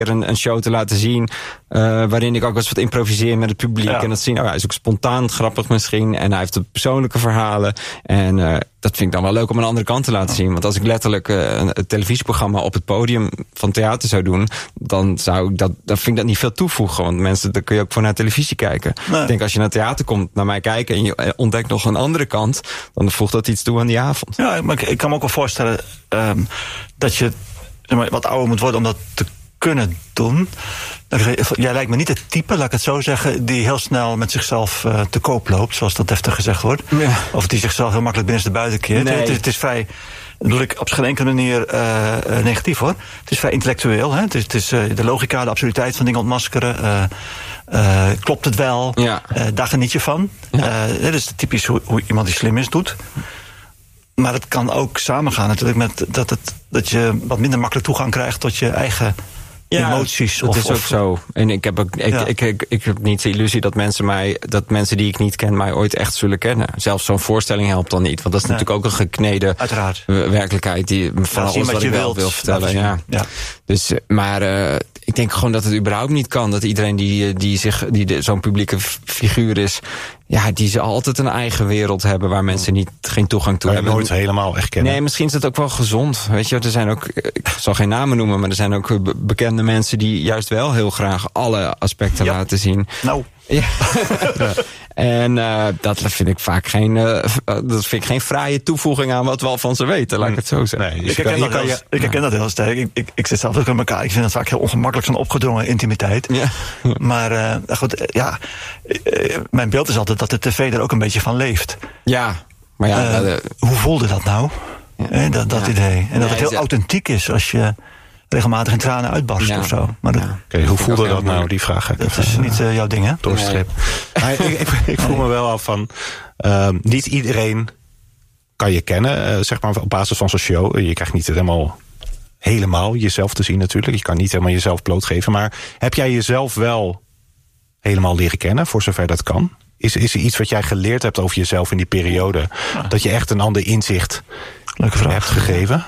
een show te laten zien waarin ik ook wel eens wat improviseer met het publiek. Ja. En dat zien, hij is ook spontaan, grappig misschien. En hij heeft de persoonlijke verhalen. En dat vind ik dan wel leuk om een andere kant te laten zien. Want als ik letterlijk een televisieprogramma op het podium van theater zou doen, dan vind ik dat niet veel toevoegen. Want mensen, dan kun je ook voor naar televisie kijken. Nee. Ik denk als je naar theater komt, naar mij kijken en je ontdekt nog een andere kant, dan voegt dat iets toe aan die avond. Ja, maar ik kan me ook wel voorstellen dat je wat ouder moet worden om dat te kunnen doen. Jij lijkt me niet het type, laat ik het zo zeggen, die heel snel met zichzelf te koop loopt, zoals dat deftig gezegd wordt. Ja. Of die zichzelf heel makkelijk binnenstebuiten keert. Nee. Het is vrij, dat bedoel ik op geen enkele manier negatief hoor. Het is vrij intellectueel. Hè? Het is de logica, de absurditeit van dingen ontmaskeren. Klopt het wel? Ja. Daar geniet je van. Ja. Dat is typisch hoe iemand die slim is doet. Maar het kan ook samengaan natuurlijk met dat je wat minder makkelijk toegang krijgt tot je eigen emoties. Dat is ook zo. En ik heb niet de illusie dat mensen die ik niet ken mij ooit echt zullen kennen. Zelfs zo'n voorstelling helpt dan niet. Want dat is natuurlijk ook een geknede werkelijkheid die van alles wat ik wel wil vertellen. Ja. Dus, maar ik denk gewoon dat het überhaupt niet kan. Dat iedereen die zo'n publieke figuur is, die ze altijd een eigen wereld hebben waar mensen geen toegang toe hebben. Nooit helemaal echt kennen. Nee, misschien is het ook wel gezond. Weet je, er zijn ook, ik zal geen namen noemen, maar er zijn ook bekende mensen die juist wel heel graag alle aspecten laten zien. Nou. Ja. En dat vind ik vaak geen fraaie toevoeging aan wat we al van ze weten, laat ik het zo zeggen. Nee, ik herken dat heel sterk. Ik zit zelf ook in elkaar. Ik vind het vaak heel ongemakkelijk, zo'n opgedrongen intimiteit. Ja. Maar goed, mijn beeld is altijd dat de tv er ook een beetje van leeft. Ja, maar hoe voelde dat nou? Ja. Dat idee. En dat het heel authentiek is als je regelmatig in tranen uitbarst of zo. Maar hoe voelde dat nou, die vraag? Dat is niet jouw ding, hè? Doorstrip. Nee. Ik voel me wel af van, niet iedereen kan je kennen, zeg maar op basis van zo'n show. Je krijgt niet helemaal jezelf te zien natuurlijk. Je kan niet helemaal jezelf blootgeven. Maar heb jij jezelf wel helemaal leren kennen, voor zover dat kan? Is er iets wat jij geleerd hebt over jezelf in die periode, dat je echt een ander inzicht hebt gegeven?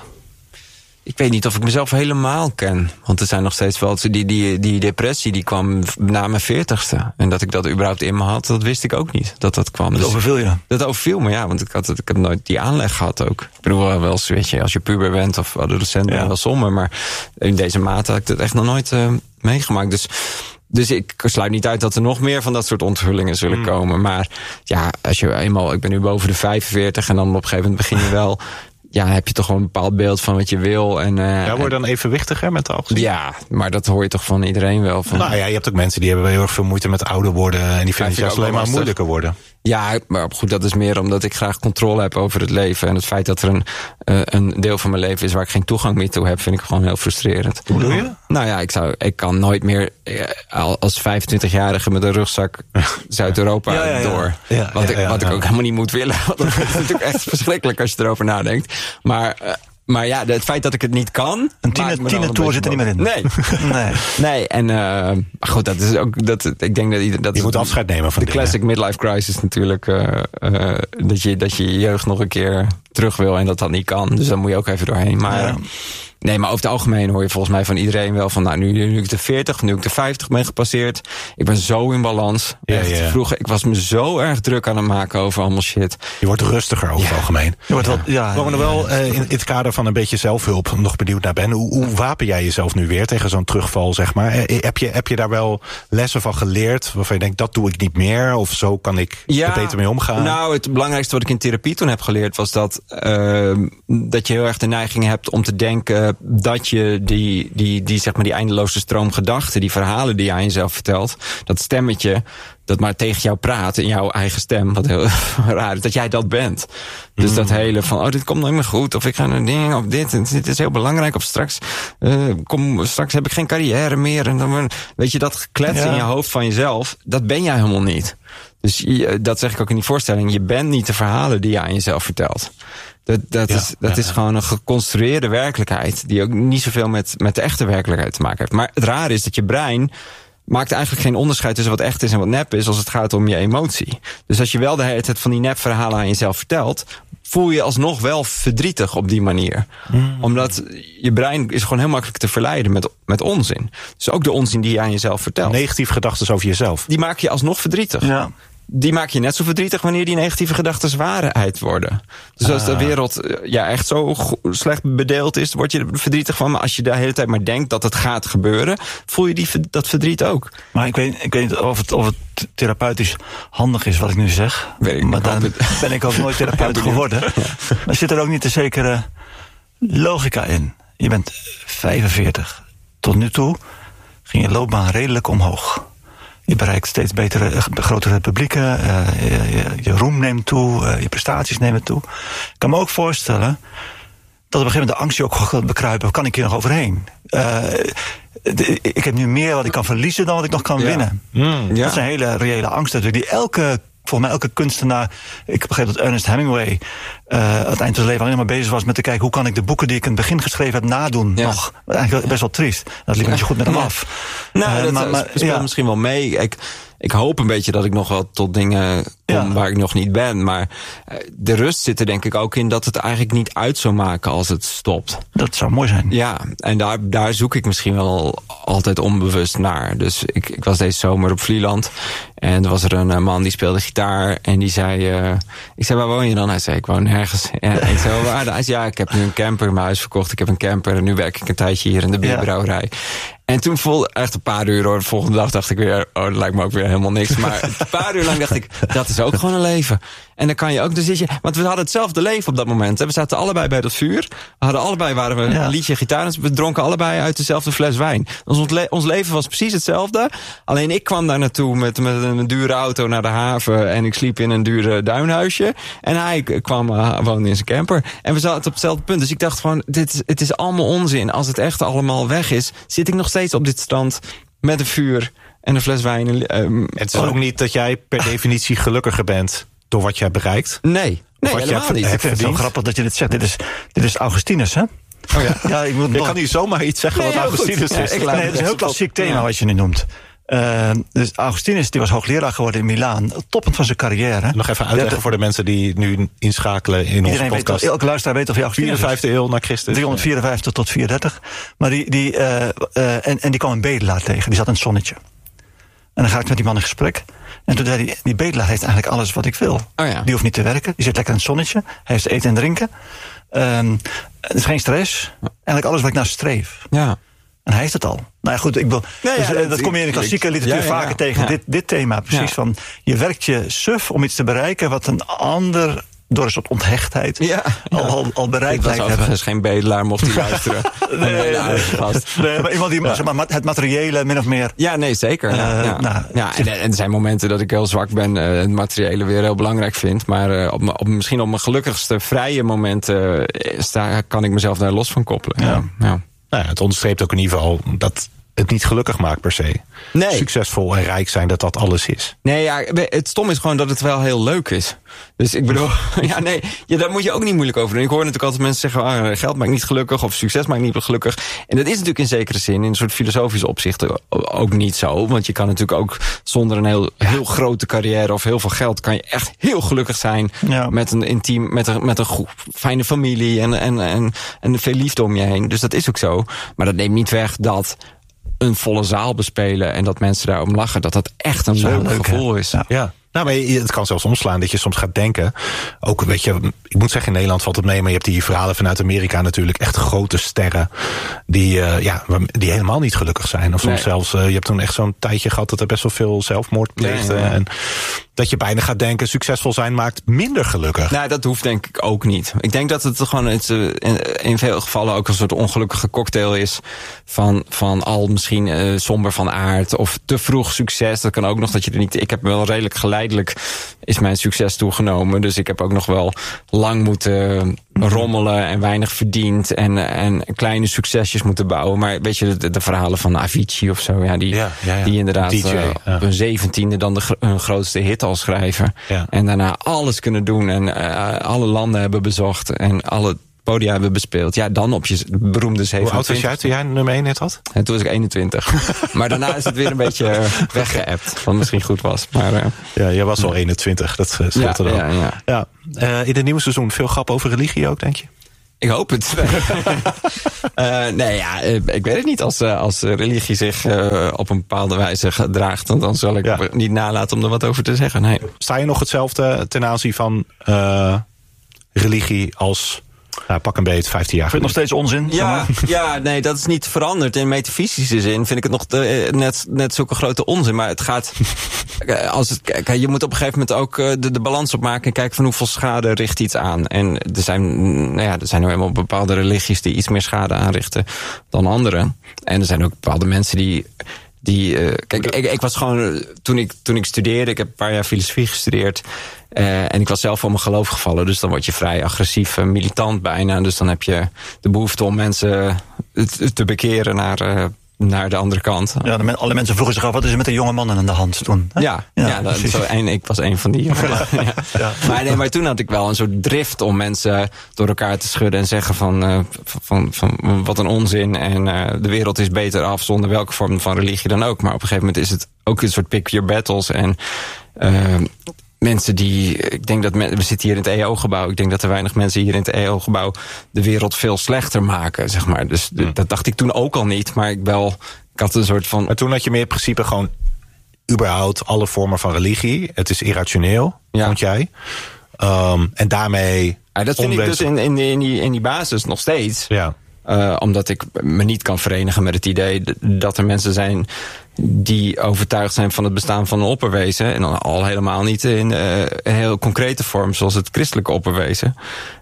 Ik weet niet of ik mezelf helemaal ken. Want er zijn nog steeds wel die depressie die kwam na mijn 40ste. En dat ik dat überhaupt in me had, dat wist ik ook niet. Dat kwam. Dat overviel je? Dat overviel me, ja. Want ik heb nooit die aanleg gehad ook. Ik bedoel, wel eens, weet je, als je puber bent of adolescent ben je wel somber. Maar in deze mate had ik dat echt nog nooit meegemaakt. Dus ik sluit niet uit dat er nog meer van dat soort onthullingen zullen komen. Maar als je eenmaal, ik ben nu boven de 45 en dan op een gegeven moment begin je wel, heb je toch wel een bepaald beeld van wat je wil. En, word je dan evenwichtiger mentaal gezien? Ja, maar dat hoor je toch van iedereen wel. Je hebt ook mensen die hebben heel erg veel moeite met ouder worden. En die vinden het juist alleen maar moeilijker worden. Ja, maar goed, dat is meer omdat ik graag controle heb over het leven. En het feit dat er een deel van mijn leven is waar ik geen toegang meer toe heb, vind ik gewoon heel frustrerend. Hoe doe je? Nou ja, ik kan nooit meer als 25-jarige met een rugzak Zuid-Europa door. Wat ik ook helemaal niet moet willen. Want dat is natuurlijk echt verschrikkelijk als je erover nadenkt. Maar het feit dat ik het niet kan. Een tienertour zit er niet meer in. Nee. En goed, dat is ook. Ik denk dat je moet afscheid nemen van de classic midlife crisis natuurlijk. Dat je jeugd nog een keer terug wil en dat niet kan. Dus daar moet je ook even doorheen. Maar nee, maar over het algemeen hoor je volgens mij van iedereen wel van, nu ik de 40, nu ik de 50 ben gepasseerd. Ik ben zo in balans. Vroeger, ik was me zo erg druk aan het maken over allemaal shit. Je wordt rustiger over het algemeen. Waar we nog wel in het kader van een beetje zelfhulp nog benieuwd naar ben. Hoe wapen jij jezelf nu weer tegen zo'n terugval, zeg maar? Heb je daar wel lessen van geleerd waarvan je denkt, dat doe ik niet meer? Of zo kan ik er beter mee omgaan? Nou, het belangrijkste wat ik in therapie toen heb geleerd was dat je heel erg de neiging hebt om te denken dat je die eindeloze stroom gedachten, die verhalen die je aan jezelf vertelt, dat stemmetje dat maar tegen jou praat in jouw eigen stem, wat heel raar is, dat jij dat bent. Dus dat hele van, dit komt nooit meer goed, of ik ga een ding, of dit is heel belangrijk, of straks heb ik geen carrière meer. En dan, weet je, dat gekletsen in je hoofd van jezelf, dat ben jij helemaal niet. Dus dat zeg ik ook in die voorstelling, je bent niet de verhalen die je aan jezelf vertelt. Dat is gewoon een geconstrueerde werkelijkheid die ook niet zoveel met de echte werkelijkheid te maken heeft. Maar het rare is dat je brein maakt eigenlijk geen onderscheid tussen wat echt is en wat nep is als het gaat om je emotie. Dus als je wel de hele tijd van die nepverhalen aan jezelf vertelt, voel je alsnog wel verdrietig op die manier. Omdat je brein is gewoon heel makkelijk te verleiden met onzin. Dus ook de onzin die je aan jezelf vertelt. Negatieve gedachten over jezelf. Die maak je alsnog verdrietig. Ja. Die maak je net zo verdrietig wanneer die negatieve gedachten waarheid worden. Dus als de wereld echt zo slecht bedeeld is, word je er verdrietig van. Maar als je de hele tijd maar denkt dat het gaat gebeuren, voel je dat verdriet ook. Maar ik weet niet of het therapeutisch handig is wat ik nu zeg. Maar dan ben ik ook nooit therapeut geworden. Maar zit er ook niet een zekere logica in? Je bent 45. Tot nu toe ging je loopbaan redelijk omhoog. Je bereikt steeds grotere publieken. Je roem neemt toe. Je prestaties nemen toe. Ik kan me ook voorstellen dat op een gegeven moment de angst je ook gaat bekruipen. Kan ik hier nog overheen? Ik heb nu meer wat ik kan verliezen dan wat ik nog kan winnen. Dat is een hele reële angst natuurlijk. Die volgens mij elke kunstenaar. Ik heb begrepen dat Ernest Hemingway aan het eind van zijn leven alleen maar bezig was met te kijken hoe kan ik de boeken die ik in het begin geschreven heb nadoen nog. Eigenlijk best wel triest. Dat liep niet zo goed met hem af. Nou, dat speelt misschien wel mee. Ik hoop een beetje dat ik nog wel tot dingen kom waar ik nog niet ben. Maar de rust zit er denk ik ook in dat het eigenlijk niet uit zou maken als het stopt. Dat zou mooi zijn. Ja, en daar zoek ik misschien wel altijd onbewust naar. Dus ik was deze zomer op Vlieland. En er was er een man die speelde gitaar. En die zei, ik zei, waar woon je dan? Hij zei, ik woon nergens. En ik zei, waar? Hij zei, ik heb nu een camper in mijn huis verkocht. Ik heb een camper en nu werk ik een tijdje hier in de bierbrouwerij. En toen voelde echt een paar uur hoor. De volgende dag dacht ik weer, dat lijkt me ook weer helemaal niks. Maar een paar uur lang dacht ik, dat is ook gewoon een leven. En dan kan je ook, want we hadden hetzelfde leven op dat moment. Hè. We zaten allebei bij dat vuur. Waren we een liedje gitaar. En we dronken allebei uit dezelfde fles wijn. Dus ons leven was precies hetzelfde. Alleen ik kwam daar naartoe met een dure auto naar de haven. En ik sliep in een dure duinhuisje. En hij woonde in zijn camper. En we zaten op hetzelfde punt. Dus ik dacht gewoon, het is allemaal onzin. Als het echt allemaal weg is, zit ik nog steeds op dit strand met een vuur en een fles wijn. Het is ook niet dat jij per definitie gelukkiger bent door wat jij bereikt. Nee, helemaal niet. Ik vind het zo grappig dat je dit zegt. Dit is Augustinus, hè? Oh ja. Je kan niet zomaar iets zeggen wat Augustinus is. Het is een heel klassiek thema wat je nu noemt. Dus Augustinus die was hoogleraar geworden in Milaan. Toppend van zijn carrière. Nog even uitleggen voor de mensen die nu inschakelen in onze podcast. Elke luisteraar weet of je Augustinus 54e eeuw na Christus. 354 tot 34. Maar die kwam een bedelaar tegen. Die zat in het zonnetje. En dan ga ik met die man in gesprek. En toen zei hij, die bedelaar heeft eigenlijk alles wat ik wil. Oh ja. Die hoeft niet te werken. Die zit lekker in het zonnetje. Hij heeft eten en drinken. Er is geen stress. Eigenlijk alles wat ik naar streef. Ja. En hij heeft het al. Nou ja, goed, dat kom je in de klassieke literatuur vaker tegen. Ja. Dit thema, precies. Ja. Van, je werkt je suf om iets te bereiken wat een ander door een soort onthechtheid al bereikt lijkt te hebben. Dat is geen bedelaar, mocht hij luisteren. Nee, maar iemand die het materiële min of meer. Ja, nee, zeker. En er zijn momenten dat ik heel zwak ben, het materiële weer heel belangrijk vind. Maar misschien op mijn gelukkigste vrije momenten kan ik mezelf daar los van koppelen. Ja. Nou, het onderstreept ook in ieder geval dat het niet gelukkig maakt per se. Nee. Succesvol en rijk zijn, dat alles is. Nee, het stom is gewoon dat het wel heel leuk is. Dus ik bedoel, daar moet je ook niet moeilijk over doen. Ik hoor natuurlijk altijd mensen zeggen, geld maakt niet gelukkig of succes maakt niet gelukkig. En dat is natuurlijk in zekere zin, in een soort filosofische opzichten ook niet zo. Want je kan natuurlijk ook zonder een heel grote carrière of heel veel geld, kan je echt heel gelukkig zijn met een intiem, met een fijne familie en veel liefde om je heen. Dus dat is ook zo. Maar dat neemt niet weg dat een volle zaal bespelen en dat mensen daarom lachen, dat echt een leuk gevoel is. Ja. Nou, maar het kan zelfs omslaan dat je soms gaat denken. Ook, weet je, ik moet zeggen, in Nederland valt het mee, maar je hebt die verhalen vanuit Amerika natuurlijk. Echt grote sterren die helemaal niet gelukkig zijn. Of soms zelfs, je hebt toen echt zo'n tijdje gehad dat er best wel veel zelfmoord pleegden. Ja. En dat je bijna gaat denken, succesvol zijn maakt minder gelukkig. Nou, dat hoeft denk ik ook niet. Ik denk dat het gewoon in veel gevallen ook een soort ongelukkige cocktail is van al misschien somber van aard of te vroeg succes. Dat kan ook nog dat je er niet. Ik heb wel redelijk geleidelijk is mijn succes toegenomen. Dus ik heb ook nog wel lang moeten rommelen en weinig verdiend en kleine succesjes moeten bouwen. Maar weet je, de verhalen van Avicii of zo, die inderdaad DJ, op hun 17e dan hun grootste hit al schrijven. Ja. En daarna alles kunnen doen en alle landen hebben bezocht en alle podia hebben bespeeld. Ja, dan op je beroemde 27. Hoe oud was jij toen jij nummer 1 net had? En toen was ik 21. Maar daarna is het weer een beetje weggeëpt. Wat misschien goed was. Maar, ja, jij was al 21. Dat scheelt er dan. Ja. In het nieuwe seizoen veel grap over religie ook, denk je? Ik hoop het. Ik weet het niet. Als religie zich op een bepaalde wijze gedraagt, dan zal ik niet nalaten om er wat over te zeggen. Nee. Sta je nog hetzelfde ten aanzien van religie als pak een beet 15 jaar geleden? Vind je nog steeds onzin? Nee, dat is niet veranderd. In metafysische zin vind ik het nog net zulke grote onzin. Maar het gaat... je moet op een gegeven moment ook de balans opmaken en kijken van hoeveel schade richt iets aan. En er zijn nou eenmaal bepaalde religies die iets meer schade aanrichten dan anderen. En er zijn ook bepaalde mensen die ik was gewoon, toen ik studeerde, ik heb een paar jaar filosofie gestudeerd. En ik was zelf van mijn geloof gevallen. Dus dan word je vrij agressief, militant bijna. Dus dan heb je de behoefte om mensen te bekeren naar de andere kant. Ja, alle mensen vroegen zich af, wat is er met de jonge mannen aan de hand toen? Ik was een van die jonge mannen. Ja. Maar toen had ik wel een soort drift om mensen door elkaar te schudden en zeggen van wat een onzin. En de wereld is beter af zonder welke vorm van religie dan ook. Maar op een gegeven moment is het ook een soort pick your battles. En mensen ik denk dat we zitten hier in het EO-gebouw. Ik denk dat er weinig mensen hier in het EO-gebouw de wereld veel slechter maken, zeg maar. Dus dat dacht ik toen ook al niet, maar ik had een soort van... Maar toen had je meer in principe gewoon überhaupt alle vormen van religie. Het is irrationeel, vond jij. En daarmee... dat vind ik dus in die basis nog steeds. Ja. Omdat ik me niet kan verenigen met het idee dat er mensen zijn die overtuigd zijn van het bestaan van een opperwezen. En dan al helemaal niet in een heel concrete vorm, zoals het christelijke opperwezen.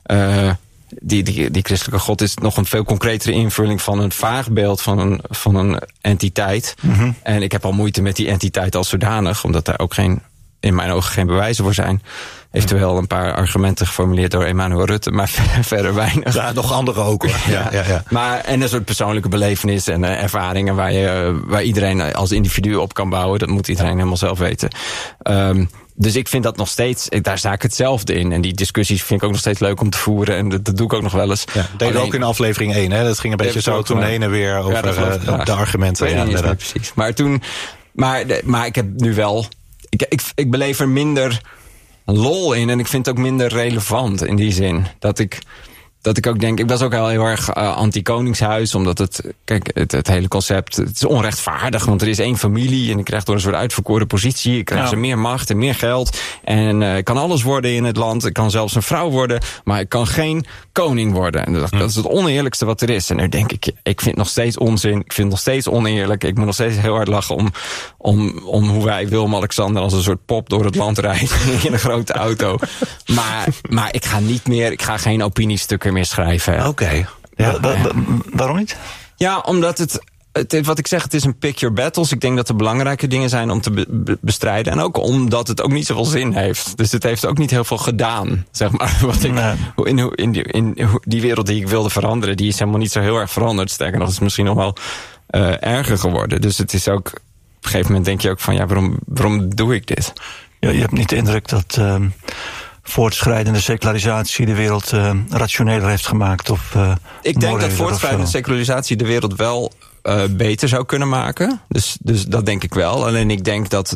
Die christelijke God is nog een veel concretere invulling van een vaag beeld van een entiteit. Mm-hmm. En ik heb al moeite met die entiteit als zodanig, omdat daar ook in mijn ogen geen bewijzen voor zijn. Eventueel een paar argumenten geformuleerd door Emmanuel Rutte, maar verder weinig. Ja, nog andere ook hoor. Ja. Maar, en een soort persoonlijke belevenis en ervaringen waar iedereen als individu op kan bouwen. Dat moet iedereen helemaal zelf weten. Dus ik vind dat nog steeds, daar sta ik hetzelfde in. En die discussies vind ik ook nog steeds leuk om te voeren. En dat doe ik ook nog wel eens. Ja, dat ook in aflevering 1. Hè? Dat ging een beetje zo toen heen en weer over de argumenten. Ja, niet precies. Maar ik heb nu wel... Ik beleef er minder lol in en ik vind het ook minder relevant in die zin. Dat ik ook denk, ik was ook heel erg anti-koningshuis, omdat het hele concept, het is onrechtvaardig, want er is één familie en ik krijg door een soort uitverkoren positie, ik krijg ze meer macht en meer geld en ik kan alles worden in het land, ik kan zelfs een vrouw worden, maar ik kan geen koning worden. En dat is het oneerlijkste wat er is. En nu denk ik vind het nog steeds onzin, ik vind het nog steeds oneerlijk, ik moet nog steeds heel hard lachen om hoe wij Willem-Alexander als een soort pop door het land rijden in een grote auto. Maar ik ga geen opiniestukken meer schrijven. Oké. Ja, waarom niet? Ja, omdat wat ik zeg, het is een pick your battles. Ik denk dat er belangrijke dingen zijn om te bestrijden. En ook omdat het ook niet zoveel zin heeft. Dus het heeft ook niet heel veel gedaan, zeg maar. In die wereld die ik wilde veranderen, die is helemaal niet zo heel erg veranderd. Sterker nog, het is misschien nog wel erger geworden. Dus het is ook, op een gegeven moment denk je ook van, ja, waarom doe ik dit? Ja, je hebt niet de indruk dat voortschrijdende secularisatie de wereld rationeler heeft gemaakt? Ik denk dat voortschrijdende secularisatie de wereld wel beter zou kunnen maken. Dus dat denk ik wel. Alleen ik denk dat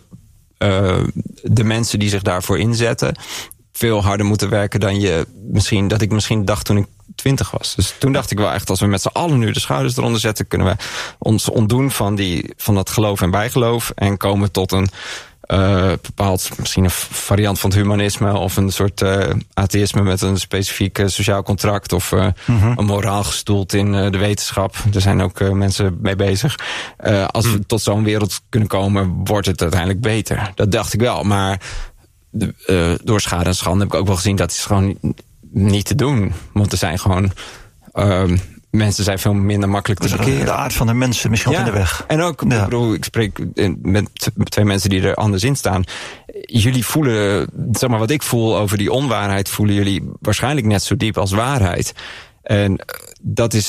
de mensen die zich daarvoor inzetten veel harder moeten werken dan dat ik misschien dacht toen ik 20 was. Dus toen dacht ik wel echt, als we met z'n allen nu de schouders eronder zetten, kunnen we ons ontdoen van dat geloof en bijgeloof en komen tot een bepaald, misschien een variant van het humanisme of een soort atheïsme met een specifiek sociaal contract of een moraal gestoeld in de wetenschap. Er zijn ook mensen mee bezig. Als we tot zo'n wereld kunnen komen, wordt het uiteindelijk beter. Dat dacht ik wel, maar door schade en schande heb ik ook wel gezien dat is gewoon niet te doen. Want er zijn gewoon mensen zijn veel minder makkelijk te bekeren. De aard van de mensen misschien ook in de weg. En ook, ik spreek met twee mensen die er anders in staan. Jullie voelen, zeg maar wat ik voel over die onwaarheid, voelen jullie waarschijnlijk net zo diep als waarheid. En dat is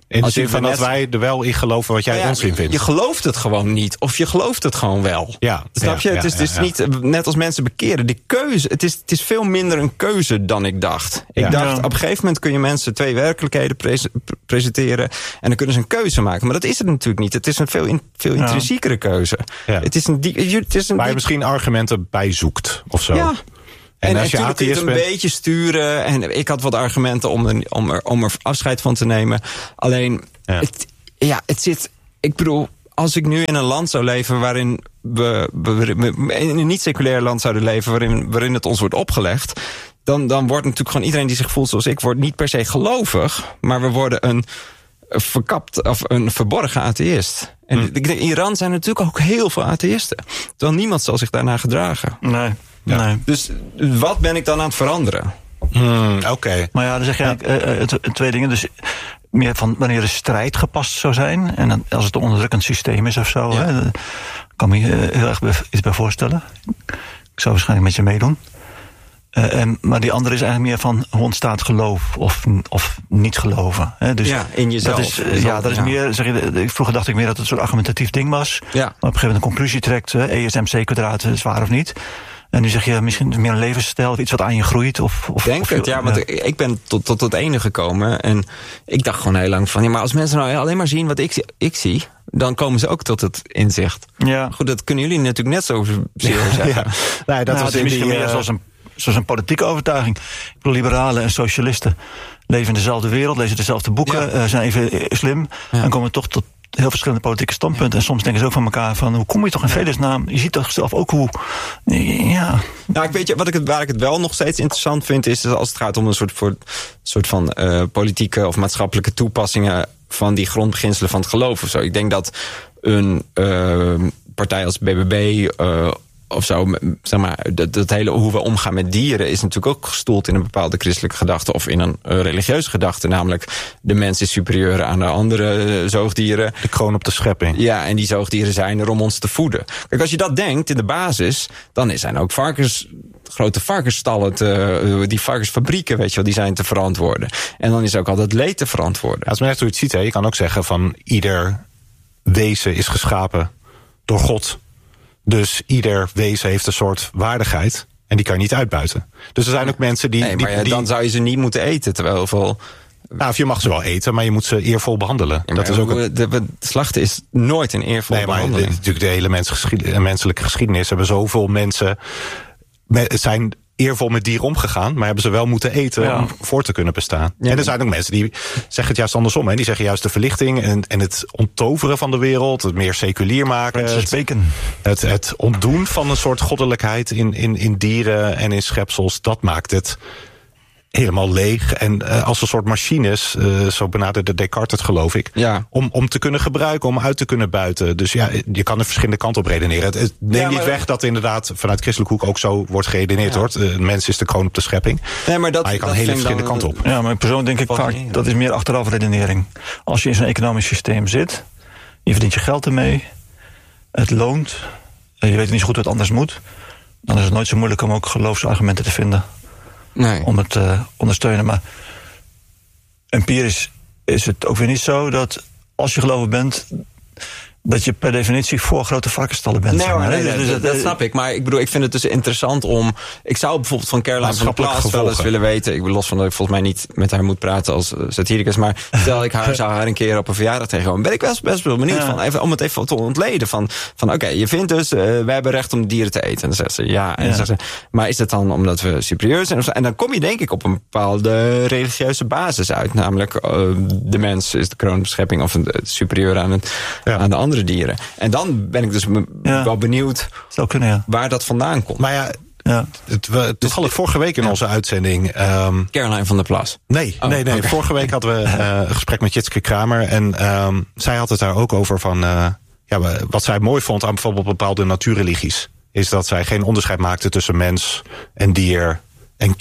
In de zin van dat wij er wel in geloven wat jij onzin vindt. Je gelooft het gewoon niet. Of je gelooft het gewoon wel. Ja, snap je? Het is niet, net als mensen bekeren, die keuze. Het is veel minder een keuze dan ik dacht. Ik dacht, op een gegeven moment kun je mensen 2 werkelijkheden presenteren. En dan kunnen ze een keuze maken. Maar dat is het natuurlijk niet. Het is een veel intrinsiekere keuze. Ja. Het is waar je misschien argumenten bij zoekt of zo. Ja. En als je natuurlijk kun je het een beetje sturen. En ik had wat argumenten om er afscheid van te nemen. Alleen, het zit... Ik bedoel, als ik nu in een land zou leven waarin we in een niet-seculair land zouden leven, waarin het ons wordt opgelegd, dan wordt natuurlijk gewoon iedereen die zich voelt zoals ik, wordt niet per se gelovig, maar we worden een verkapt of een verborgen atheïst. En ik denk, in Iran zijn er natuurlijk ook heel veel atheïsten. Terwijl niemand zal zich daarna gedragen. Nee. Dus wat ben ik dan aan het veranderen? Oké. Maar ja, dan zeg je eigenlijk 2 dingen. Dus meer van wanneer de strijd gepast zou zijn. En dan, als het een onderdrukkend systeem is of zo. Ja. Hè, kan me heel erg iets bij voorstellen. Ik zou waarschijnlijk met je meedoen. Maar die andere is eigenlijk meer van hoe ontstaat geloof of niet geloven. Hè? Dus in jezelf. Dat is meer. Vroeger dacht ik meer dat het een soort argumentatief ding was. Ja. Maar op een gegeven moment een conclusie trekt. ESMC-kwadraat is waar of niet. En nu zeg je misschien meer een levensstijl of iets wat aan je groeit. Denk het, want ik ben tot het ene gekomen. En ik dacht gewoon heel lang van, maar als mensen nou alleen maar zien wat ik zie, dan komen ze ook tot het inzicht. Ja. Goed, dat kunnen jullie natuurlijk net zo zeggen. Ja. Nee, dat is misschien meer zoals een politieke overtuiging. Ik bedoel, liberalen en socialisten leven in dezelfde wereld, lezen dezelfde boeken, zijn even slim en komen toch tot heel verschillende politieke standpunten. En soms denken ze ook van elkaar van, hoe kom je toch in vredesnaam? Je ziet toch zelf ook hoe... Ja. Nou, ik weet je, waar ik het wel nog steeds interessant vind, is als het gaat om een soort van politieke of maatschappelijke toepassingen van die grondbeginselen van het geloof of zo. Ik denk dat een partij als BBB of zo, zeg maar, dat hele hoe we omgaan met dieren is natuurlijk ook gestoeld in een bepaalde christelijke gedachte of in een religieuze gedachte, namelijk de mens is superieur aan de andere zoogdieren. De kroon op de schepping. Ja, en die zoogdieren zijn er om ons te voeden. Kijk, als je dat denkt in de basis, dan zijn ook grote varkensstallen, die varkensfabrieken, weet je wel, die zijn te verantwoorden. En dan is ook al dat leed te verantwoorden. Als men net hoe je het ziet, je kan ook zeggen van ieder wezen is geschapen door God. Dus ieder wezen heeft een soort waardigheid. En die kan je niet uitbuiten. Dus er zijn ook mensen die... dan zou je ze niet moeten eten. Terwijl of je mag ze wel eten, maar je moet ze eervol behandelen. Ja, dat is ook de slachten is nooit een eervolle behandeling. Natuurlijk de hele menselijke geschiedenis hebben zoveel mensen zijn eervol met dieren omgegaan, maar hebben ze wel moeten eten om voor te kunnen bestaan. Ja, en er zijn ook mensen die zeggen het juist andersom. Hè? Die zeggen juist de verlichting en het onttoveren van de wereld, het meer seculier maken, het ontdoen van een soort goddelijkheid in dieren en in schepsels, dat maakt het helemaal leeg. En als een soort machines, zo benaderde Descartes het, geloof ik, om te kunnen gebruiken, om uit te kunnen buiten. Dus ja, je kan er verschillende kanten op redeneren. Het neemt niet weg dat inderdaad vanuit christelijke hoek ook zo wordt geredeneerd. Een mens is de kroon op de schepping. Nee, maar je kan hele verschillende kanten op. Ja, maar persoonlijk denk ik vaak, dat is meer achteraf redenering. Als je in zo'n economisch systeem zit, je verdient je geld ermee, het loont, je weet niet zo goed wat anders moet, dan is het nooit zo moeilijk om ook geloofsargumenten te vinden. Nee. Om het te ondersteunen. Maar empirisch is het ook weer niet zo dat als je gelover bent, dat je per definitie voor grote varkensstallen bent. Nee, dat snap ik. Maar ik bedoel, ik vind het dus interessant om... Ik zou bijvoorbeeld van Caroline van der Plas wel eens willen weten... Ik ben los van dat ik volgens mij niet met haar moet praten als satiricus... maar stel ik zou haar een keer op een verjaardag tegenkomen... ben ik best wel benieuwd van, om het even te ontleden. Van oké, je vindt dus, we hebben recht om dieren te eten. En dan zegt ze ja. En dan zegt ze, maar is het dan omdat we superieur zijn? En dan kom je denk ik op een bepaalde religieuze basis uit. Namelijk, de mens is de kroon op de schepping... of superieur aan de andere dieren. En dan ben ik dus wel benieuwd waar dat vandaan komt. Maar toevallig vorige week in onze uitzending... Caroline van der Plas. Nee. Okay. Vorige week hadden we een gesprek met Jitske Kramer. En zij had het daar ook over van... wat zij mooi vond aan bijvoorbeeld bepaalde natuurreligies... is dat zij geen onderscheid maakte tussen mens en dier en kip...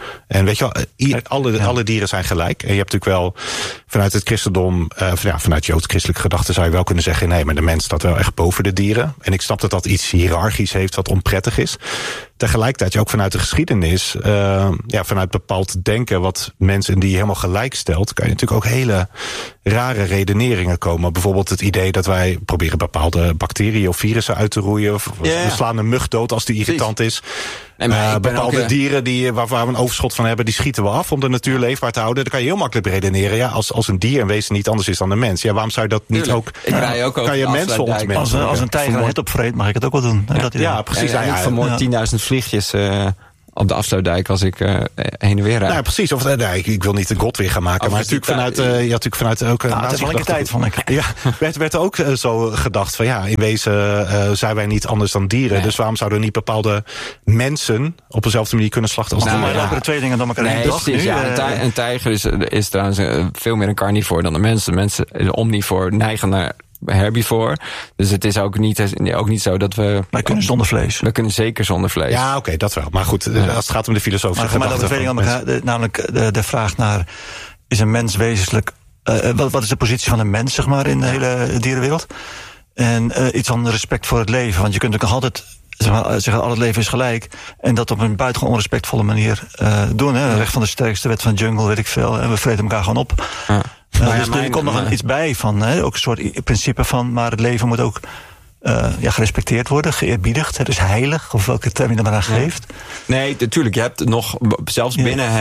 En weet je wel, alle dieren zijn gelijk. En je hebt natuurlijk wel vanuit het christendom, vanuit joods-christelijke gedachten zou je wel kunnen zeggen, nee, maar de mens staat wel echt boven de dieren. En ik snap dat iets hiërarchisch heeft wat onprettig is. Tegelijkertijd, ook vanuit de geschiedenis, vanuit bepaald denken wat mensen die helemaal gelijk stelt, kan je natuurlijk ook hele rare redeneringen komen. Bijvoorbeeld het idee dat wij proberen bepaalde bacteriën of virussen uit te roeien. Of we slaan een mug dood als die irritant is. Nee, bepaalde dieren waar we een overschot van hebben, die schieten we af om de natuur leefbaar te houden. Dan kan je heel makkelijk redeneren. Ja, als een dier en wezen niet anders is dan een mens. Ja, waarom zou je dat niet ook? Ik rij ook kan je mensen ontmensen? Als een tijger een het opvreet, mag ik het ook wel doen. Ja, precies. Ik vermoord 10.000 vliegjes op de afsluitdijk als ik heen en weer rijd. Nou, precies. Ik wil niet een god weer gaan maken. Maar natuurlijk vanuit ook het is wel een tijd van ik. Ja, werd ook zo gedacht van in wezen zijn wij niet anders dan dieren. Nee. Dus waarom zouden we niet bepaalde mensen op dezelfde manier kunnen slachten als maar lopen er twee dingen door elkaar heen. Precies, een tijger is trouwens veel meer een carnivoor dan de mens. De mensen, de omnivoor, neigen naar herbivore. Dus het is ook niet zo dat we... Wij kunnen zonder vlees. We kunnen zeker zonder vlees. Ja, oké, dat wel. Maar goed, als het gaat om de filosofische gedachten. Namelijk de vraag naar, is een mens wezenlijk... wat is de positie van een mens, zeg maar, in de hele dierenwereld? En iets van respect voor het leven. Want je kunt ook altijd zeggen, al het leven is gelijk. En dat op een buitengewoon onrespectvolle manier doen. Hè? Recht van de sterkste, wet van de jungle, weet ik veel. En we vreten elkaar gewoon op. Ja. Dus er komt nog iets bij van, ook een soort principe van, maar het leven moet ook gerespecteerd worden, geëerbiedigd. Het is heilig, of welke term je er maar aan geeft. Nee, natuurlijk, je hebt nog, zelfs binnen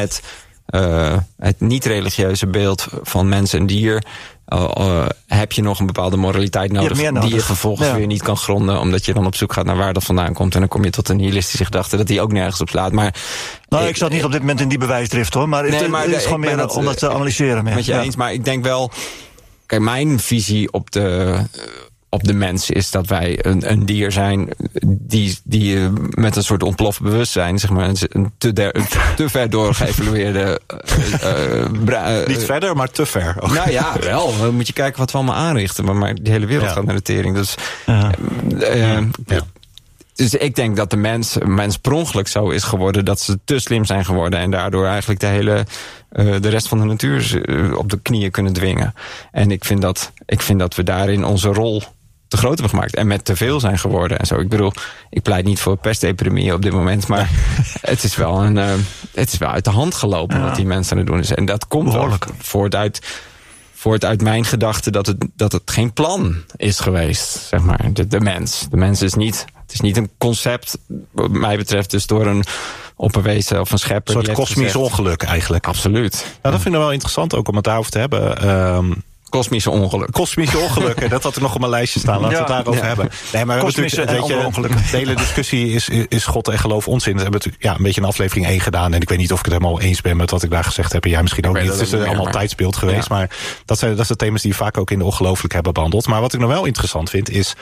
het niet-religieuze beeld van mens en dier, heb je nog een bepaalde moraliteit nodig die je vervolgens weer niet kan gronden, omdat je dan op zoek gaat naar waar dat vandaan komt. En dan kom je tot een nihilistische gedachte dat die ook nergens op slaat. Maar ik zat niet op dit moment in die bewijsdrift hoor, maar het is gewoon meer om dat te analyseren. Met je eens, maar ik denk wel, kijk, mijn visie op de mens is dat wij een dier zijn die met een soort ontploft bewustzijn, zeg maar, een te ver doorgeëvalueerde niet verder, maar te ver. Nou ja, wel. Dan moet je kijken wat we allemaal aanrichten. Maar de hele wereld gaat naar de tering. Dus dus ik denk dat de mens per ongeluk zo is geworden dat ze te slim zijn geworden en daardoor eigenlijk de rest van de natuur op de knieën kunnen dwingen. En ik vind dat we daarin onze rol te groot hebben gemaakt en met te veel zijn geworden en zo. Ik bedoel, ik pleit niet voor pestepidemie op dit moment, maar het is wel uit de hand gelopen wat die mensen aan het doen is. En dat komt behoorlijk voort uit mijn gedachte dat het geen plan is geweest, zeg maar. De mens. De mens is niet. Het is niet een concept, wat mij betreft, dus door een opperwezen of een schepper. Een soort kosmisch ongeluk eigenlijk. Absoluut. Nou, dat vind ik wel interessant ook om het daarover te hebben. Kosmische ongelukken. Kosmische ongelukken, dat had er nog op mijn lijstje staan. Laten we het daarover hebben. Nee, maar kosmische en andere ongelukken. De hele discussie is God en geloof onzin. We hebben natuurlijk een beetje een aflevering 1 gedaan. En ik weet niet of ik het helemaal eens ben met wat ik daar gezegd heb. En jij misschien ook niet. Het is allemaal tijdsbeeld geweest. Ja. Maar dat zijn de thema's die we vaak ook in de ongelooflijk hebben behandeld. Maar wat ik nog wel interessant vind is,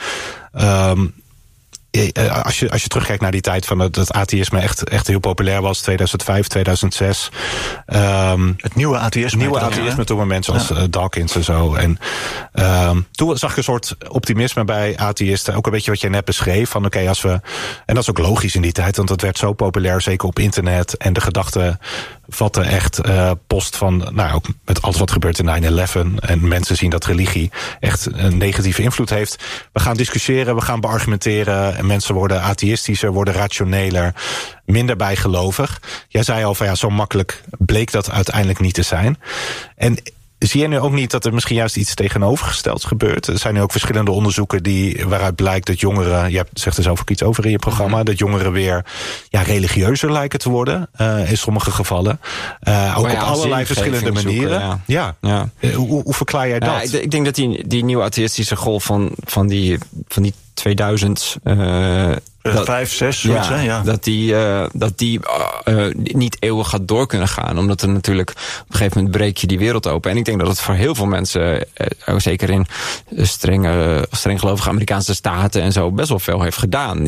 als je terugkijkt naar die tijd van dat atheïsme echt heel populair was, 2005, 2006. Het nieuwe atheïsme. Toen mensen als Dawkins en zo. En toen zag ik een soort optimisme bij atheïsten. Ook een beetje wat jij net beschreef. Van als we, en dat is ook logisch in die tijd, want het werd zo populair, zeker op internet. En de gedachten vatten echt post van, ook met alles wat gebeurt in 9/11. En mensen zien dat religie echt een negatieve invloed heeft. We gaan discussiëren, we gaan beargumenteren. En mensen worden atheïstischer, worden rationeler, minder bijgelovig. Jij zei al van zo makkelijk bleek dat uiteindelijk niet te zijn. En zie je nu ook niet dat er misschien juist iets tegenovergestelds gebeurt? Er zijn nu ook verschillende onderzoeken waaruit blijkt dat jongeren, je zegt er zelf ook iets over in je programma, dat jongeren weer religieuzer lijken te worden, in sommige gevallen. Ook op allerlei verschillende manieren. Ja. Hoe verklaar jij dat? Ik denk dat die nieuwe atheïstische golf van die 2000 5, 6, zoiets, dat die niet eeuwig gaat door kunnen gaan. Omdat er natuurlijk op een gegeven moment breek je die wereld open. En ik denk dat het voor heel veel mensen, zeker in strenggelovige Amerikaanse staten en zo, best wel veel heeft gedaan.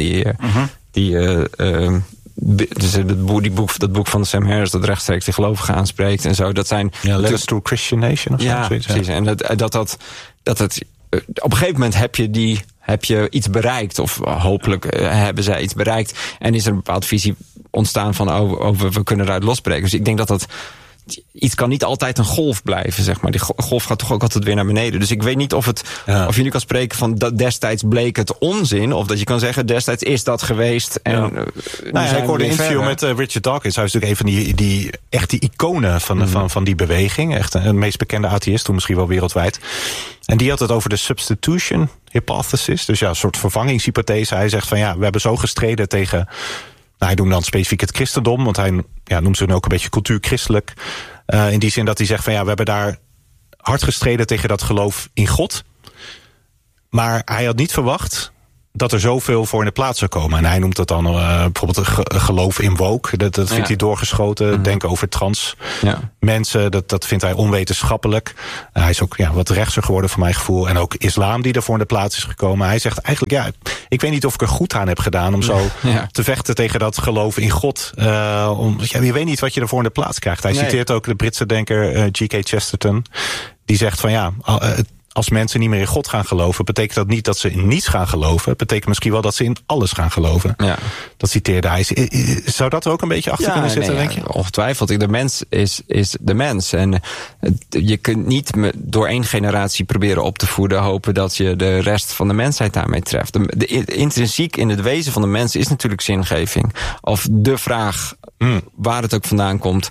Dus dat boek van Sam Harris dat rechtstreeks de gelovigen aanspreekt en zo. Dat zijn Letters to a Christian Nation of zo. Ja, precies. En dat het op een gegeven moment heb je iets bereikt, of hopelijk hebben zij iets bereikt, en is er een bepaalde visie ontstaan van we kunnen eruit losbreken. Dus ik denk dat iets kan niet altijd een golf blijven, zeg maar. Die golf gaat toch ook altijd weer naar beneden. Dus ik weet niet of je nu kan spreken van dat destijds bleek het onzin, of dat je kan zeggen destijds is dat geweest. En ik hoorde een interview met Richard Dawkins. Hij is natuurlijk een van die iconen van die beweging. Echt een meest bekende atheïst, toen misschien wel wereldwijd. En die had het over de substitution hypothesis. Dus een soort vervangingshypothese. Hij zegt van we hebben zo gestreden tegen... hij noemt dan specifiek het christendom, want hij noemt ze dan ook een beetje cultuurchristelijk. In die zin dat hij zegt van we hebben daar hard gestreden tegen dat geloof in God. Maar hij had niet verwacht dat er zoveel voor in de plaats zou komen. En hij noemt dat dan bijvoorbeeld geloof in woke. Dat vindt hij doorgeschoten. Denken over trans mensen. Dat vindt hij onwetenschappelijk. Hij is ook wat rechtser geworden voor mijn gevoel. En ook islam die ervoor in de plaats is gekomen. Hij zegt eigenlijk, ik weet niet of ik er goed aan heb gedaan om zo te vechten tegen dat geloof in God. Je weet niet wat je ervoor in de plaats krijgt. Hij citeert ook de Britse denker G.K. Chesterton. Die zegt van als mensen niet meer in God gaan geloven, betekent dat niet dat ze in niets gaan geloven. Het betekent misschien wel dat ze in alles gaan geloven. Ja. Dat citeerde hij. Zou dat er ook een beetje achter kunnen zitten, denk je? Ongetwijfeld. De mens is de mens. En je kunt niet door één generatie proberen op te voeden, hopen dat je de rest van de mensheid daarmee treft. De intrinsiek in het wezen van de mens is natuurlijk zingeving. Of de vraag waar het ook vandaan komt.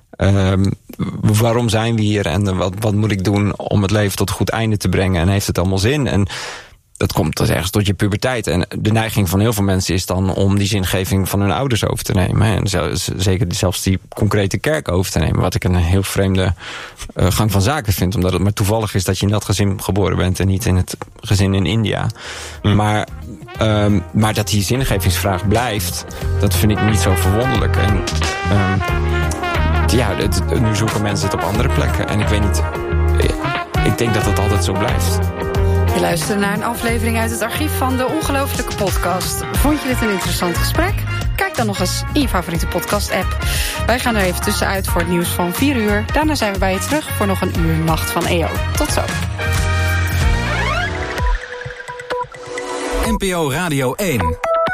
Waarom zijn we hier en wat moet ik doen om het leven tot een goed einde te brengen en heeft het allemaal zin? En dat komt dus ergens tot je puberteit. En de neiging van heel veel mensen is dan om die zingeving van hun ouders over te nemen. En zeker zelfs die concrete kerk over te nemen. Wat ik een heel vreemde gang van zaken vind. Omdat het maar toevallig is dat je in dat gezin geboren bent en niet in het gezin in India. Maar dat die zingevingsvraag blijft, dat vind ik niet zo verwonderlijk. En nu zoeken mensen het op andere plekken. En ik weet niet, ik denk dat het altijd zo blijft. Je luistert naar een aflevering uit het archief van de Ongelooflijke Podcast. Vond je dit een interessant gesprek? Kijk dan nog eens in je favoriete podcast-app. Wij gaan er even tussenuit voor het nieuws van 4 uur. Daarna zijn we bij je terug voor nog een uur Nacht van EO. Tot zo. NPO Radio 1.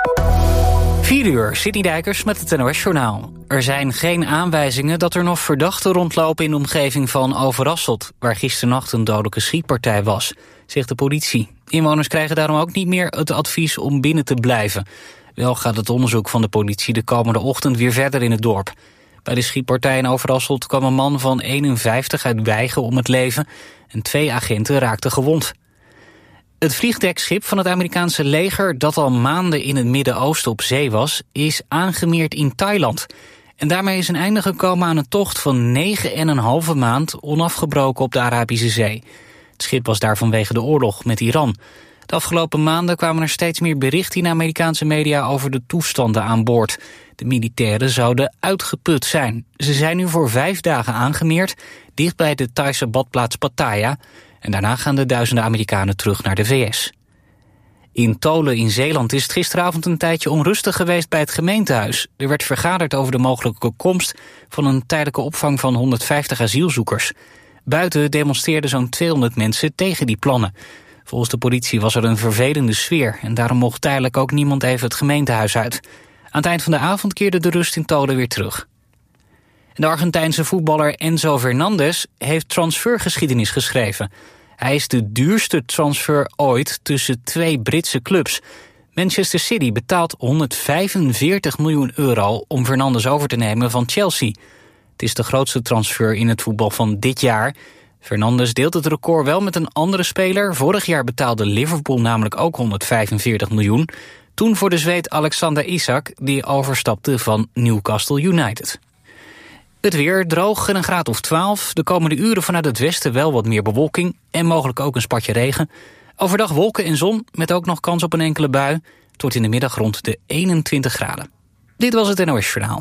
4 uur, Sidney Dijkers met het NOS-journaal. Er zijn geen aanwijzingen dat er nog verdachten rondlopen in de omgeving van Overasselt, waar gisternacht een dodelijke schietpartij was, zegt de politie. Inwoners krijgen daarom ook niet meer het advies om binnen te blijven. Wel gaat het onderzoek van de politie de komende ochtend weer verder in het dorp. Bij de schietpartij in Overasselt kwam een man van 51 uit Wijchen om het leven en 2 agenten raakten gewond. Het vliegdekschip van het Amerikaanse leger, dat al maanden in het Midden-Oosten op zee was, is aangemeerd in Thailand. En daarmee is een einde gekomen aan een tocht van 9,5 maand onafgebroken op de Arabische Zee. Het schip was daar vanwege de oorlog met Iran. De afgelopen maanden kwamen er steeds meer berichten in Amerikaanse media over de toestanden aan boord. De militairen zouden uitgeput zijn. Ze zijn nu voor 5 dagen aangemeerd, dicht bij de Thaise badplaats Pattaya. En daarna gaan de duizenden Amerikanen terug naar de VS. In Tolen in Zeeland is het gisteravond een tijdje onrustig geweest bij het gemeentehuis. Er werd vergaderd over de mogelijke komst van een tijdelijke opvang van 150 asielzoekers. Buiten demonstreerden zo'n 200 mensen tegen die plannen. Volgens de politie was er een vervelende sfeer en daarom mocht tijdelijk ook niemand even het gemeentehuis uit. Aan het eind van de avond keerde de rust in Tolen weer terug. De Argentijnse voetballer Enzo Fernandez heeft transfergeschiedenis geschreven. Hij is de duurste transfer ooit tussen 2 Britse clubs. Manchester City betaalt 145 miljoen euro om Fernandes over te nemen van Chelsea. Het is de grootste transfer in het voetbal van dit jaar. Fernandes deelt het record wel met een andere speler. Vorig jaar betaalde Liverpool namelijk ook 145 miljoen. Toen voor de Zweed Alexander Isak, die overstapte van Newcastle United. Het weer droog en een graad of 12. De komende uren vanuit het westen wel wat meer bewolking en mogelijk ook een spatje regen. Overdag wolken en zon met ook nog kans op een enkele bui. Het wordt in de middag rond de 21 graden. Dit was het NOS Journaal.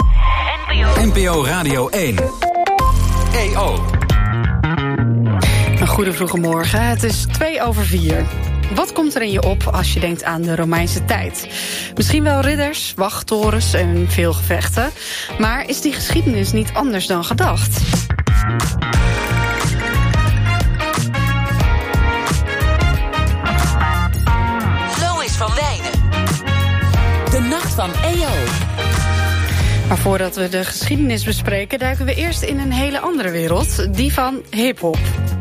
NPO Radio 1. EO. Een goede vroege morgen. Het is 2:04. Wat komt er in je op als je denkt aan de Romeinse tijd? Misschien wel ridders, wachttorens en veel gevechten. Maar is die geschiedenis niet anders dan gedacht? Lois van Wijnen. De Nacht van EO. Maar voordat we de geschiedenis bespreken, duiken we eerst in een hele andere wereld. Die van hiphop.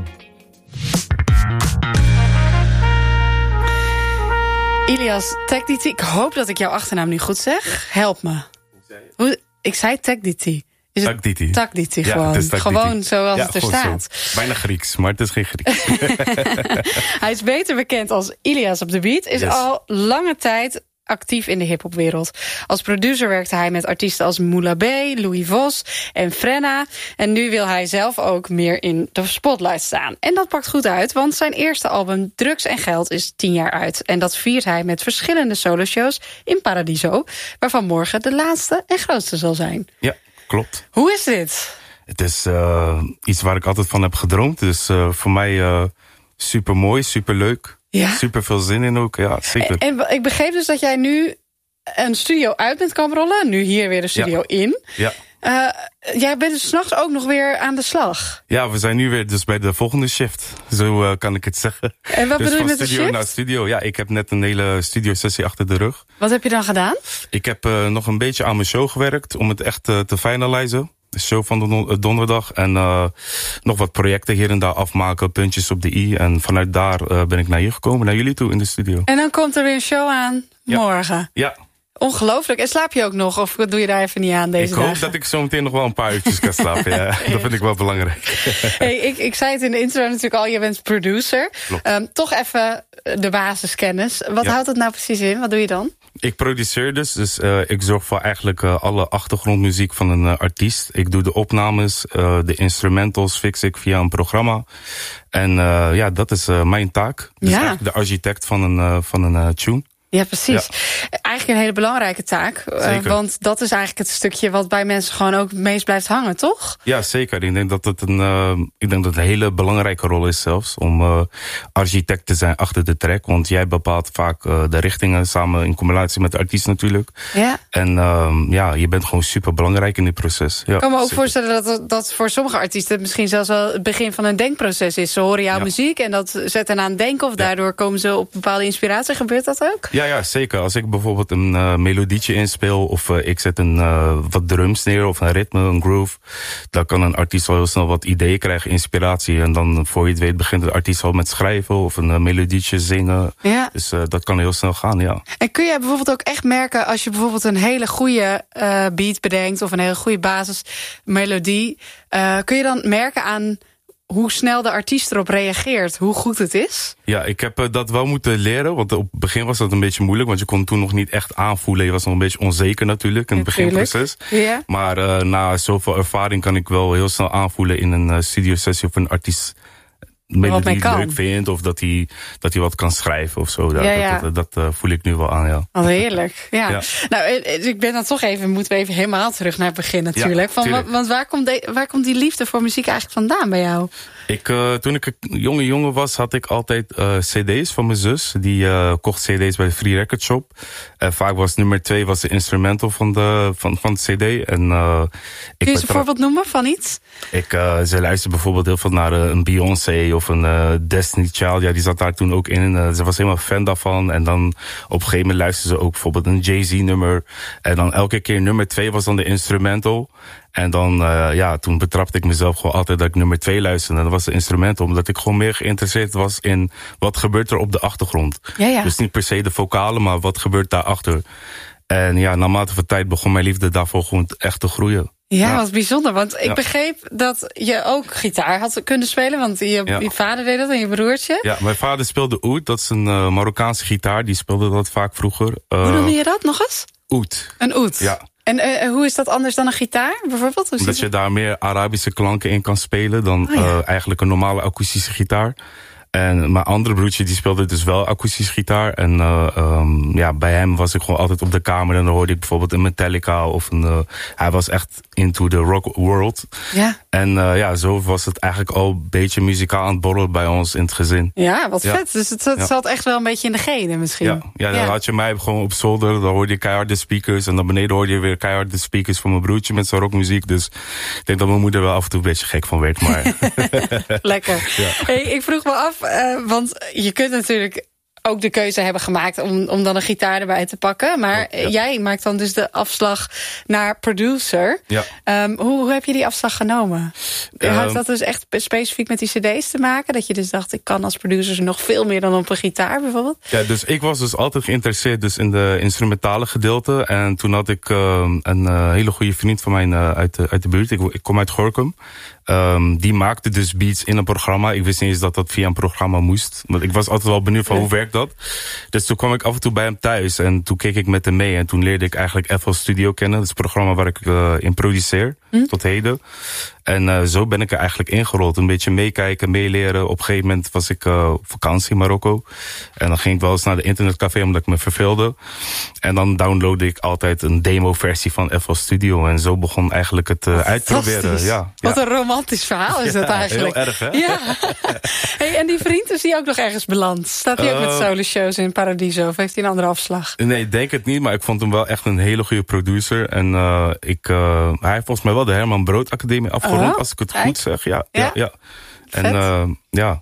Ilias Tekditi, ik hoop dat ik jouw achternaam nu goed zeg. Help me. Ik zei Tekditi. Is het Takditi gewoon? Het is gewoon zoals het er staat. Zo. Bijna Grieks, maar het is geen Grieks. Hij is beter bekend als Ilias op de Beat. Is al lange tijd actief in de hiphopwereld. Als producer werkte hij met artiesten als Moula B, Louis Vos en Frenna. En nu wil hij zelf ook meer in de spotlight staan. En dat pakt goed uit, want zijn eerste album Drugs en Geld is 10 jaar uit. En dat viert hij met verschillende soloshows in Paradiso, waarvan morgen de laatste en grootste zal zijn. Ja, klopt. Hoe is dit? Het is iets waar ik altijd van heb gedroomd. Dus voor mij super mooi, super leuk. Ja? Super veel zin in ook, ja, zeker. En ik begreep dus dat jij nu een studio uit bent komen rollen. Nu hier weer de studio in. Ja. Jij bent dus 's nachts ook nog weer aan de slag. Ja, we zijn nu weer dus bij de volgende shift. Zo kan ik het zeggen. En wat dus bedoel je met de studio shift? naar studio. Ja, ik heb net een hele studiosessie achter de rug. Wat heb je dan gedaan? Ik heb nog een beetje aan mijn show gewerkt om het echt te finalizen. De show van de donderdag. En nog wat projecten hier en daar afmaken. Puntjes op de i. En vanuit daar ben ik naar hier gekomen. Naar jullie toe in de studio. En dan komt er weer een show aan morgen. Ja. Ongelooflijk. En slaap je ook nog? Of doe je daar even niet aan deze dagen? Ik hoop dat ik zo meteen nog wel een paar uurtjes kan slapen. Ja. Dat vind ik wel belangrijk. Hey, ik zei het in de intro natuurlijk al. Je bent producer. Toch even de basiskennis. Wat houdt het nou precies in? Wat doe je dan? Ik produceer dus ik zorg voor eigenlijk alle achtergrondmuziek van een artiest. Ik doe de opnames, de instrumentals fix ik via een programma. En dat is mijn taak. Dus eigenlijk de architect van een tune. Ja, precies. Ja. Eigenlijk een hele belangrijke taak. Want dat is eigenlijk het stukje wat bij mensen gewoon ook het meest blijft hangen, toch? Ja, zeker. Ik denk dat het een hele belangrijke rol is zelfs. Om architect te zijn achter de track. Want jij bepaalt vaak de richtingen samen in combinatie met de artiest natuurlijk. Ja. En je bent gewoon super belangrijk in dit proces. Ja, ik kan me ook voorstellen dat voor sommige artiesten misschien zelfs wel het begin van een denkproces is. Ze horen jouw muziek en dat zet hen aan het denken. Of daardoor komen ze op bepaalde inspiratie. Gebeurt dat ook? Ja, zeker. Als ik bijvoorbeeld een melodietje inspeel of ik zet wat drums neer of een ritme, een groove, dan kan een artiest al heel snel wat ideeën krijgen, inspiratie. En dan voor je het weet begint de artiest al met schrijven of een melodietje zingen. Ja. Dus dat kan heel snel gaan, ja. En kun jij bijvoorbeeld ook echt merken als je bijvoorbeeld een hele goede beat bedenkt of een hele goede basismelodie, kun je dan merken aan hoe snel de artiest erop reageert, hoe goed het is? Ja, ik heb dat wel moeten leren, want op het begin was dat een beetje moeilijk, want je kon toen nog niet echt aanvoelen. Je was nog een beetje onzeker natuurlijk in het beginproces. Ja. Maar na zoveel ervaring kan ik wel heel snel aanvoelen in een studiosessie of een artiest melodie leuk vindt of dat hij wat kan schrijven of zo. Dat voel ik nu wel aan, ja. Oh, heerlijk. Ja. Nou, ik ben dan toch moeten we even helemaal terug naar het begin natuurlijk. Want waar komt die liefde voor muziek eigenlijk vandaan bij jou? Toen ik een jonge was, had ik altijd cd's van mijn zus. Die kocht cd's bij de Free Record Shop. Vaak was nummer 2 was de instrumental van de cd. En, kun je eens een voorbeeld noemen van iets? Ze luisterde bijvoorbeeld heel veel naar een Beyoncé of een Destiny Child. Ja, die zat daar toen ook in. Ze was helemaal fan daarvan. En dan op een gegeven moment luisterde ze ook bijvoorbeeld een Jay-Z nummer. En dan elke keer nummer 2 was dan de instrumental. En dan, toen betrapte ik mezelf gewoon altijd dat ik nummer 2 luisterde. En dat was de instrumental, omdat ik gewoon meer geïnteresseerd was in wat gebeurt er op de achtergrond. Ja. Dus niet per se de vocalen, maar wat gebeurt daarachter. En ja, naarmate van tijd begon mijn liefde daarvoor gewoon echt te groeien. Ja, wat bijzonder. Want ik begreep dat je ook gitaar had kunnen spelen. Want je vader deed dat en je broertje. Ja, mijn vader speelde oud. Dat is een Marokkaanse gitaar. Die speelde dat vaak vroeger. Hoe noem je dat nog eens? Oud. Een oud? Ja. En hoe is dat anders dan een gitaar bijvoorbeeld? Omdat je daar meer Arabische klanken in kan spelen dan eigenlijk een normale akoestische gitaar. En mijn andere broertje die speelde dus wel akoestische gitaar. En bij hem was ik gewoon altijd op de kamer. En dan hoorde ik bijvoorbeeld een Metallica of hij was echt into the rock world. Ja. En zo was het eigenlijk al een beetje muzikaal aan het borrelen bij ons in het gezin. Ja, wat vet. Dus het zat echt wel een beetje in de genen misschien. Ja, dan had je mij gewoon op zolder. Dan hoorde je keiharde speakers. En dan beneden hoorde je weer keiharde speakers van mijn broertje met zijn rockmuziek. Dus ik denk dat mijn moeder wel af en toe een beetje gek van werd. Maar lekker. Ja. Hey, ik vroeg me af, want je kunt natuurlijk ook de keuze hebben gemaakt om dan een gitaar erbij te pakken. Maar jij maakt dan dus de afslag naar producer. Ja. Hoe heb je die afslag genomen? Had dat dus echt specifiek met die cd's te maken? Dat je dus dacht, ik kan als producer nog veel meer dan op een gitaar bijvoorbeeld? Ja, dus ik was dus altijd geïnteresseerd dus in de instrumentale gedeelte. En toen had ik een hele goede vriend van mij uit de buurt. Ik kom uit Gorinchem. Die maakte dus beats in een programma. Ik wist niet eens dat via een programma moest. Want ik was altijd wel benieuwd van hoe werkt dat. Dus toen kwam ik af en toe bij hem thuis. En toen keek ik met hem mee. En toen leerde ik eigenlijk FL Studio kennen. Dat is het programma waar ik in produceer. Tot heden. En zo ben ik er eigenlijk ingerold. Een beetje meekijken, meeleren. Op een gegeven moment was ik op vakantie in Marokko. En dan ging ik wel eens naar de internetcafé omdat ik me verveelde. En dan downloadde ik altijd een demo-versie van FL Studio. En zo begon eigenlijk het uitproberen. Ja. Wat een romantisch verhaal is dat eigenlijk. Heel erg, hè? Ja. Hey, en die vriend, is die ook nog ergens beland? Staat hij ook met solo-shows in Paradiso? Of heeft hij een andere afslag? Nee, ik denk het niet. Maar ik vond hem wel echt een hele goede producer. En hij heeft volgens mij wel de Herman Brood Academie afgerond, als ik het goed zeg. Ja. En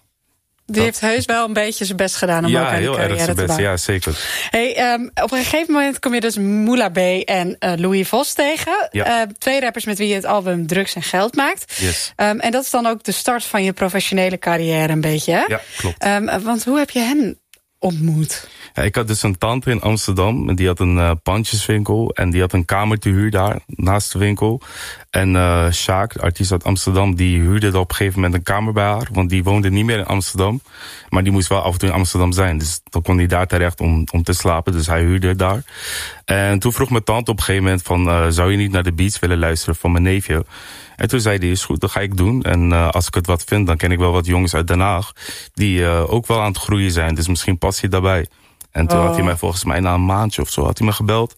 die heeft heus wel een beetje zijn best gedaan om ook aan die carrière te bouwen. Ja, zeker. Hey, op een gegeven moment kom je dus Moula B en Louis Vos tegen. Ja. 2 rappers met wie je het album Drugs en Geld maakt. Yes. En dat is dan ook de start van je professionele carrière een beetje, hè? Ja, klopt. Want hoe heb je hen ontmoet? Ja, ik had dus een tante in Amsterdam. En die had een pandjeswinkel. En die had een kamer te huur daar, naast de winkel. En Sjaak, de artiest uit Amsterdam, die huurde op een gegeven moment een kamer bij haar. Want die woonde niet meer in Amsterdam. Maar die moest wel af en toe in Amsterdam zijn. Dus dan kon hij daar terecht om te slapen. Dus hij huurde daar. En toen vroeg mijn tante op een gegeven moment van, zou je niet naar de beats willen luisteren van mijn neefje? En toen zei hij, is goed, dat ga ik doen. En als ik het wat vind, dan ken ik wel wat jongens uit Den Haag. Die ook wel aan het groeien zijn. Dus misschien past hij daarbij. En toen had hij mij volgens mij na een maandje of zo had hij me gebeld.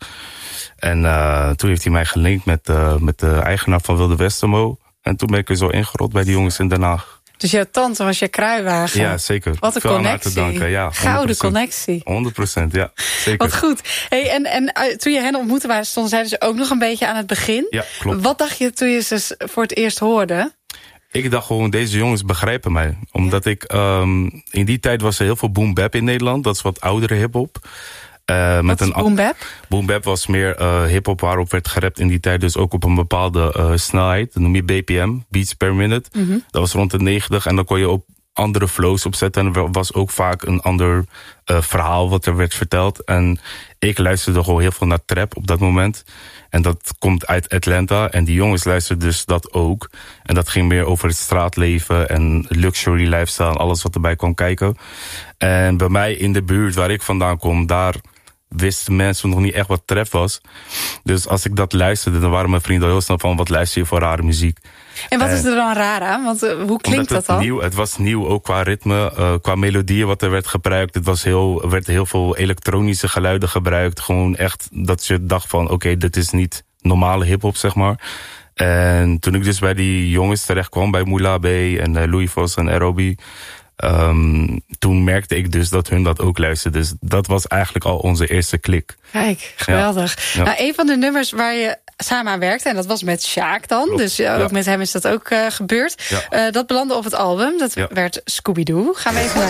En toen heeft hij mij gelinkt met de eigenaar van Wilde Westermo. En toen ben ik er zo ingerold bij die jongens in Den Haag. Dus jouw tante was je kruiwagen. Ja, zeker. Wat een veel connectie. Aan te danken, ja, 100%. Gouden connectie. 100%, ja. Zeker. Wat goed. Hey, en toen je hen ontmoette waren, stonden zij dus ook nog een beetje aan het begin. Ja, klopt. Wat dacht je toen je ze voor het eerst hoorde? Ik dacht gewoon, deze jongens begrijpen mij. Omdat ik, in die tijd was er heel veel boom bap in Nederland. Dat is wat oudere hiphop. Wat is boom bap? Boom bap was meer hiphop waarop werd gerapt in die tijd. Dus ook op een bepaalde snelheid. Dat noem je BPM, beats per minute. Mm-hmm. Dat was rond de 90 en dan kon je op andere flows opzetten. En er was ook vaak een ander verhaal wat er werd verteld. En ik luisterde gewoon heel veel naar trap op dat moment. En dat komt uit Atlanta. En die jongens luisterden dus dat ook. En dat ging meer over het straatleven en luxury lifestyle en alles wat erbij kwam kijken. En bij mij in de buurt waar ik vandaan kom, daar wisten mensen nog niet echt wat trap was. Dus als ik dat luisterde, dan waren mijn vrienden heel snel van, wat luister je voor rare muziek? En wat is er dan raar aan? Want hoe klinkt dat dan? Het was nieuw, ook qua ritme, qua melodieën wat er werd gebruikt. Er werd heel veel elektronische geluiden gebruikt. Gewoon echt dat je dacht van, oké, dit is niet normale hiphop, zeg maar. En toen ik dus bij die jongens terecht kwam, bij Moula B en Louis Vos en R.O.B., toen merkte ik dus dat hun dat ook luisterden. Dus dat was eigenlijk al onze eerste klik. Kijk, geweldig. Ja. Nou, een van de nummers waar je samen aan werkte, en dat was met Sjaak dan. Klopt. Dus ook met hem is dat ook gebeurd. Ja. Dat belandde op het album. Dat werd Scooby-Doo. Gaan we even naar